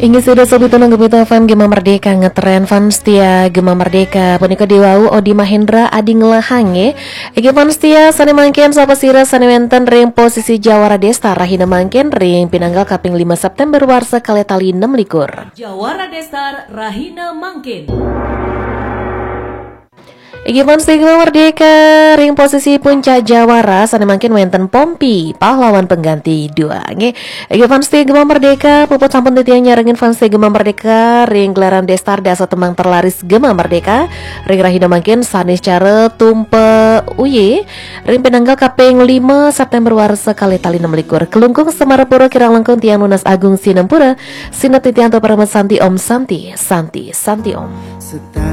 Ingi sudah sobi tunang gebita fan Gema Merdeka ngetren fans tia Gema Merdeka punika diwau Odi Mahendra adi ngelahange Iki fans tia sane mangken sapa sira sane wenten ring posisi Jawara Desta rahina mangken ring pinanggal kaping 5 September warsa kaletali 6 likur Jawara Desta rahina mangken Iki fans Gema Merdeka ring posisi puncak Jawara sane mangkin wenten Pompi pahlawan pengganti 2 nge. Iki fans Gema Merdeka puput sampun titian nyarengin fans Gema Merdeka ring gelaran Destar dasa temang terlaris Gema Merdeka ring rahina mangkin sanes cara tumpe uye ring penanggal kaping 5 September warsa kali tali 6 likur kelungkung Semarapura kirang langkung tiang lunas agung Sinampura Sinat titian to para santi om santi om